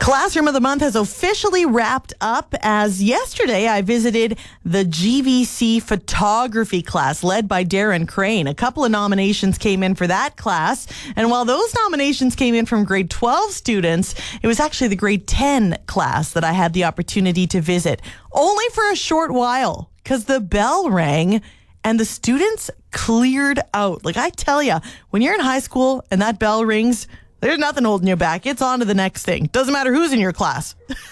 Classroom of the Month has officially wrapped up as yesterday I visited the GVC photography class led by Darren Crane. A couple of nominations came in for that class. And while those nominations came in from grade 12 students, it was actually the grade 10 class that I had the opportunity to visit. Only for a short while because the bell rang and the students cleared out. Like I tell you, when you're in high school and that bell rings, there's nothing holding you back. It's on to the next thing. Doesn't matter who's in your class.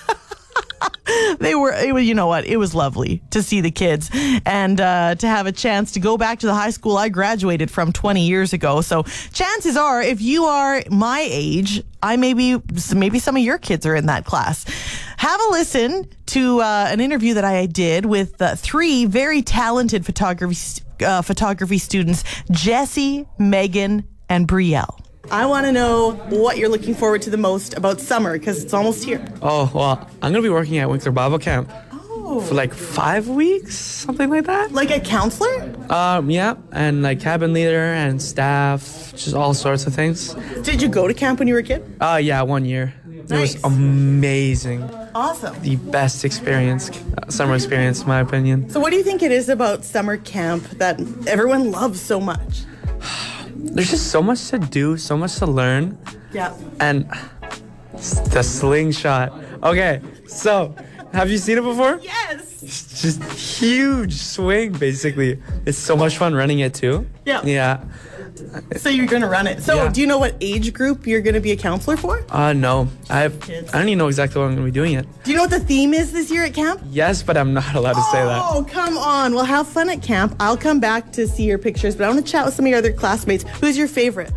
You know what? It was lovely to see the kids and to have a chance to go back to the high school I graduated from 20 years ago. So chances are, if you are my age, maybe some of your kids are in that class. Have a listen to an interview that I did with three very talented photography students, Jesse, Megan, and Brielle. I want to know what you're looking forward to the most about summer because it's almost here. Oh, well, I'm going to be working at Winkler Bible Camp for like 5 weeks, something like that. Like a counselor? Yeah, and like cabin leader and staff, just all sorts of things. Did you go to camp when you were a kid? Yeah, 1 year. Nice. It was amazing. Awesome. The best experience, summer experience, in my opinion. So what do you think it is about summer camp that everyone loves so much? There's just so much to do, so much to learn. Yeah. And the slingshot. Okay, so have you seen it before? Yes. It's just huge swing, basically. It's so much fun running it too. Yeah. Yeah. So you're going to run it. So Yeah. Do you know what age group you're going to be a counselor for? No. I Kids. don't even know exactly what I'm going to be doing yet. Do you know what the theme is this year at camp? Yes, but I'm not allowed to say that. Oh, come on. Well, have fun at camp. I'll come back to see your pictures, but I want to chat with some of your other classmates. Who's your favorite?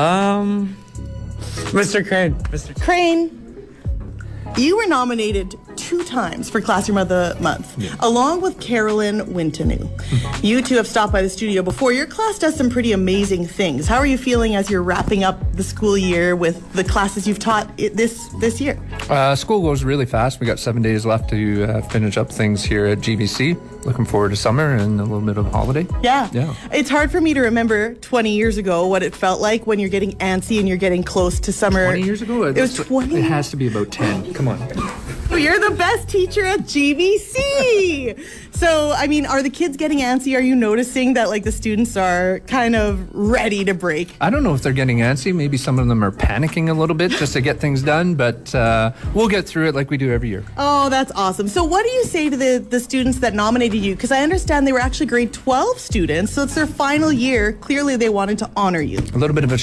Mr. Crane. Crane, you were nominated 2 times for Classroom of the Month, along with Carolyn Wintonou. You two have stopped by the studio before. Your class does some pretty amazing things. How are you feeling as you're wrapping up the school year with the classes you've taught this year? School goes really fast. We got 7 days left to finish up things here at GVC. Looking forward to summer and a little bit of a holiday. Yeah. Yeah. It's hard for me to remember 20 years ago what it felt like when you're getting antsy and you're getting close to summer. 20 years ago? It was 20. It has to be about 10. Come on. Well, you're the best teacher at GVC. So, I mean, are the kids getting antsy? Are you noticing that, like, the students are kind of ready to break? I don't know if they're getting antsy. Maybe some of them are panicking a little bit just to get things done, but we'll get through it like we do every year. Oh, that's awesome. So what do you say to the students that nominated you? Because I understand they were actually grade 12 students, so it's their final year. Clearly, they wanted to honor you. A little bit of a